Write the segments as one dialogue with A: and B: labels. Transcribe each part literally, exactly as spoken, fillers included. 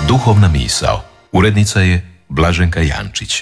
A: Duhovna misao. Urednica je Blaženka Jančić.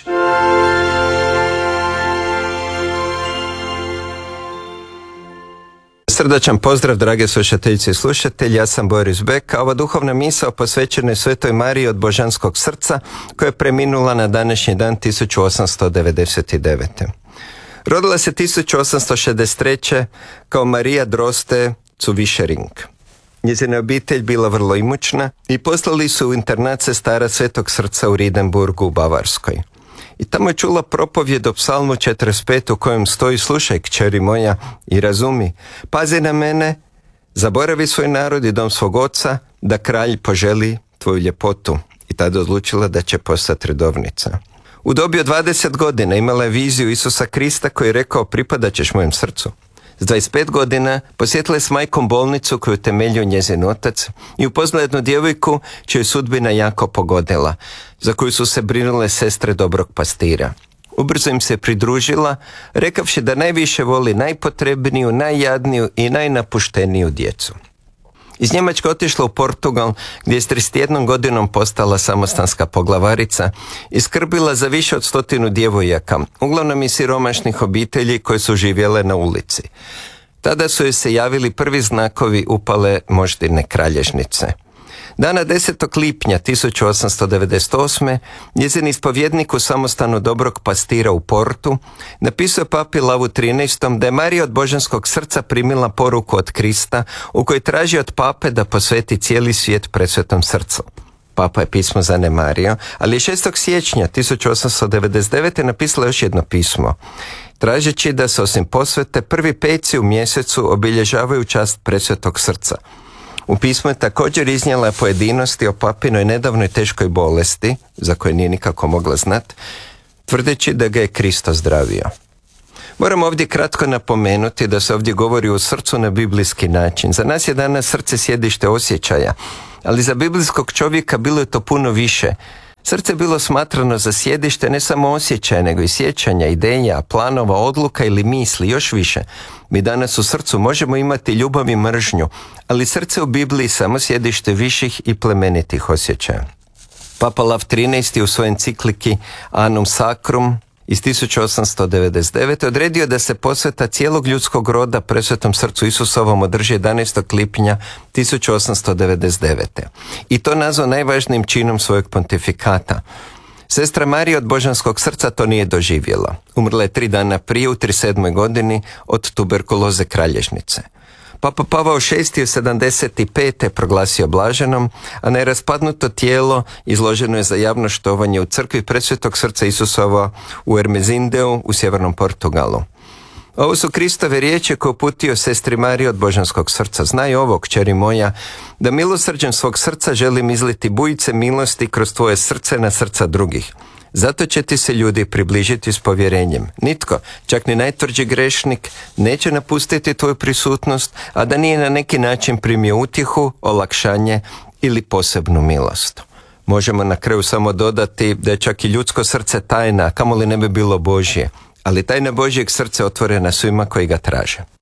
B: Srdačan pozdrav, drage slušateljice i slušatelji, ja sam Boris Bek, a ova duhovna misao posvećena je Svetoj Mariji od Božanskog srca, koja je preminula na današnji dan tisuću osamsto devedeset devete. Rodila se tisuću osamsto šezdeset treće kao Marija Droste zu Vischering. Njezina obitelj bila vrlo imućna i poslali su u internat sestara Svetog srca u Riedenburgu u Bavarskoj. I tamo je čula propovjed o psalmu četrdeset pet u kojem stoji: slušaj, kćeri moja, i razumi, pazi na mene, zaboravi svoj narod i dom svog oca, da kralj poželi tvoju ljepotu. I tada odlučila da će postati redovnica. U dobi od dvadeset godina imala je viziju Isusa Krista koji je rekao: pripadat ćeš mojem srcu. S dvadeset pet godina posjetila je s majkom bolnicu koju temeljio njezin otac i upoznala jednu djevojku čiju je sudbina jako pogodila, za koju su se brinule sestre dobrog pastira. Ubrzo im se pridružila, rekavši da najviše voli najpotrebniju, najjadniju i najnapušteniju djecu. Iz Njemačke otišla u Portugal, gdje je s trideset jednom godinom postala samostanska poglavarica i skrbila za više od stotinu djevojaka, uglavnom iz siromašnih obitelji koje su živjele na ulici. Tada su joj se javili prvi znakovi upale moždine kralježnice. Dana desetog lipnja tisuću osamsto devedeset osme njezin ispovjednik u samostanu dobrog pastira u Portu napisao papi Lavu trinaestom da je Marija od Božanskog srca primila poruku od Krista u kojoj traži od pape da posveti cijeli svijet presvetom srcu. Papa je pismo zanemario, ali je šestog siječnja tisuću osamsto devedeset devete napisala još jedno pismo, tražeći da se osim posvete prvi peci u mjesecu obilježavaju čast presvetog srca. U pismu je također iznijela pojedinosti o papinoj nedavnoj teškoj bolesti, za koje nije nikako mogla znat, tvrdeći da ga je Kristo zdravio. Moram ovdje kratko napomenuti da se ovdje govori o srcu na biblijski način. Za nas je danas srce sjedište osjećaja, ali za biblijskog čovjeka bilo je to puno više. Srce je bilo smatrano za sjedište ne samo osjećaja, nego i sjećanja, ideja, planova, odluka ili misli, još više. Mi danas u srcu možemo imati ljubav i mržnju, ali srce u Bibliji samo sjedište viših i plemenitih osjećaja. Papa Lav trinaesti u svojoj encikliki Annum Sacrum iz tisuću osamsto devedeset devete odredio da se posveta cijelog ljudskog roda presvetom srcu Isusovom održi jedanaestog lipnja tisuću osamsto devedeset devete. I to nazvao najvažnijim činom svojeg pontifikata. Sestra Marija od Božanskog srca to nije doživjela. Umrla je tri dana prije, u trideset sedmoj godini, od tuberkuloze kralježnice. Papa Pavao šesti u sedamdeset pete proglasio blaženom, a neraspadnuto tijelo izloženo je za javno štovanje u crkvi presvetog srca Isusova u Ermezindeu u sjevernom Portugalu. Ovo su Kristove riječi koje uputio sestri Mariji od Božanskog srca. Znaj ovo, kćeri moja, da milosrđem svog srca želim izliti bujice milosti kroz tvoje srce na srca drugih. Zato će ti se ljudi približiti s povjerenjem. Nitko, čak ni najtvrđi grešnik, neće napustiti tvoju prisutnost, a da nije na neki način primio utjehu, olakšanje ili posebnu milost. Možemo na kraju samo dodati da je čak i ljudsko srce tajna, kamoli ne bi bilo Božje, ali tajna Božjeg srca otvorena svima koji ga traže.